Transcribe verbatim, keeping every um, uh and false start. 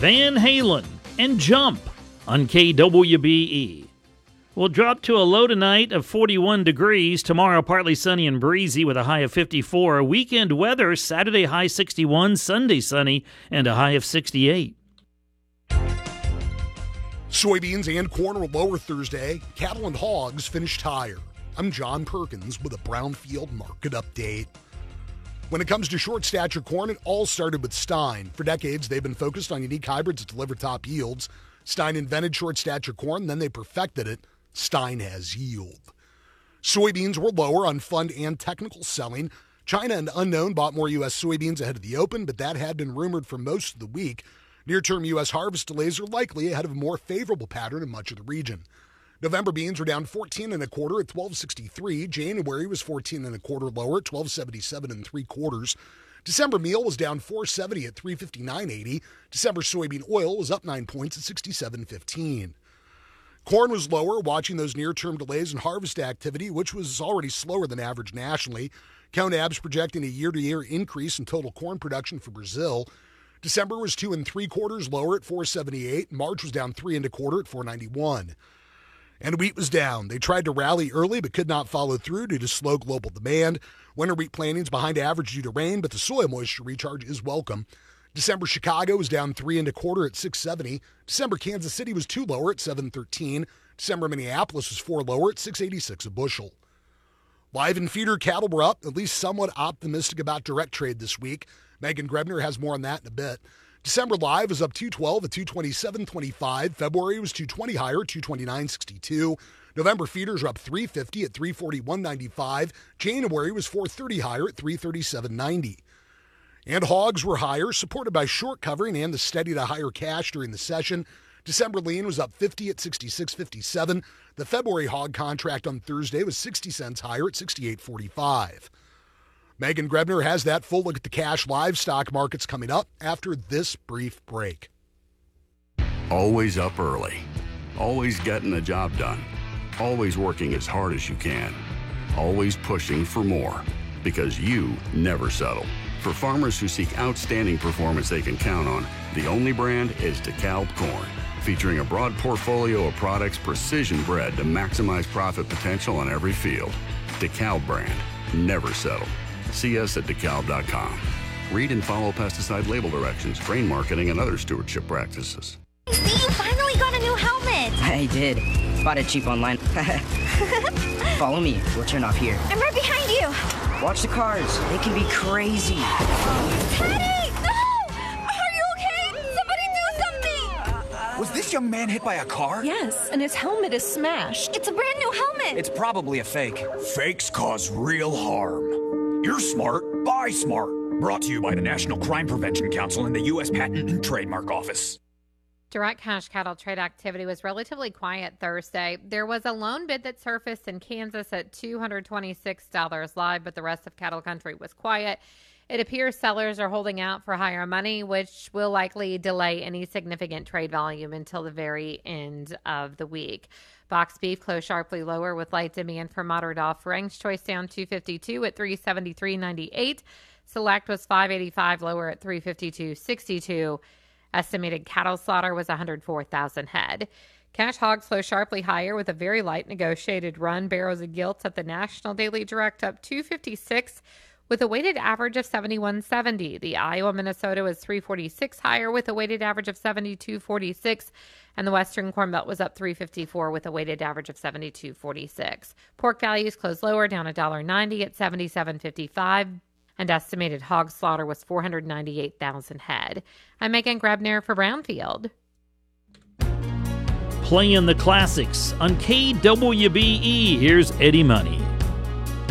Van Halen and Jump on K W B E. We'll drop to a low tonight of forty-one degrees. Tomorrow, partly sunny and breezy with a high of fifty-four. Weekend weather, Saturday high sixty-one, Sunday sunny, and a high of sixty-eight. Soybeans and corn were lower Thursday. Cattle and hogs finished higher. I'm John Perkins with a Brownfield market update. When it comes to short stature corn, it all started with Stein. For decades, they've been focused on unique hybrids that deliver top yields. Stein invented short stature corn, then they perfected it. Stein has yield. Soybeans were lower on fund and technical selling. China and Unknown bought more U S soybeans ahead of the open, but that had been rumored for most of the week. Near-term U S harvest delays are likely ahead of a more favorable pattern in much of the region. November beans were down fourteen and a quarter at twelve sixty-three. January was fourteen and a quarter lower at twelve seventy-seven and three quarters. December meal was down four seventy at three fifty-nine eighty. December soybean oil was up nine points at sixty-seven fifteen. Corn was lower, watching those near-term delays in harvest activity, which was already slower than average nationally. CONAB's projecting a year-to-year increase in total corn production for Brazil. December was two and three quarters lower at four seventy-eight. March was down three and a quarter at four ninety-one. And wheat was down. They tried to rally early but could not follow through due to slow global demand. Winter wheat plantings behind average due to rain, but the soil moisture recharge is welcome. December Chicago was down three and a quarter at six seventy. December Kansas City was two lower at seven thirteen. December Minneapolis was four lower at six eighty-six a bushel. Live and feeder cattle were up, at least somewhat optimistic about direct trade this week. Megan Grebner has more on that in a bit. December live was up two twelve at two twenty-seven twenty-five. February was two twenty higher at two twenty-nine sixty-two. November feeders are up three fifty at three forty-one ninety-five. January was four thirty higher at three thirty-seven ninety. And hogs were higher, supported by short covering and the steady to higher cash during the session. December lean was up fifty at sixty-six fifty-seven. The February hog contract on Thursday was sixty cents higher at sixty-eight forty-five. Megan Grebner has that full look at the cash livestock markets coming up after this brief break. Always up early. Always getting the job done. Always working as hard as you can. Always pushing for more. Because you never settle. For farmers who seek outstanding performance they can count on, the only brand is DeKalb Corn. Featuring a broad portfolio of products precision bred to maximize profit potential on every field. DeKalb brand. Never settle. See us at DeKalb dot com. Read and follow pesticide label directions, grain marketing, and other stewardship practices. Hey, Steve, finally got a new helmet. I did. Bought it cheap online. Follow me. We'll turn off here. I'm right behind you. Watch the cars. They can be crazy. Teddy! No! Are you okay? Somebody do something! Was this young man hit by a car? Yes, and his helmet is smashed. It's a brand new helmet. It's probably a fake. Fakes cause real harm. You're smart. Buy smart. Brought to you by the National Crime Prevention Council and the U S Patent and Trademark Office. Direct cash cattle trade activity was relatively quiet Thursday. There was a lone bid that surfaced in Kansas at two hundred twenty-six dollars live, but the rest of cattle country was quiet. It appears sellers are holding out for higher money, which will likely delay any significant trade volume until the very end of the week. Box beef closed sharply lower with light demand for moderate offerings. Choice down two fifty-two at three seventy-three ninety-eight. Select was five eighty-five lower at three fifty-two sixty-two. Estimated cattle slaughter was one hundred four thousand head. Cash hogs closed sharply higher with a very light negotiated run. Barrows of Gilts at the National Daily Direct up two fifty-six with a weighted average of seventy-one seventy. The Iowa Minnesota was three forty-six higher with a weighted average of seventy-two forty-six. And the Western Corn Belt was up three fifty-four with a weighted average of seventy-two forty-six. Pork values closed lower, down one dollar ninety at seventy-seven fifty-five. And estimated hog slaughter was four hundred ninety-eight thousand head. I'm Megan Grebner for Brownfield. Playing the classics on K W B E. Here's Eddie Money.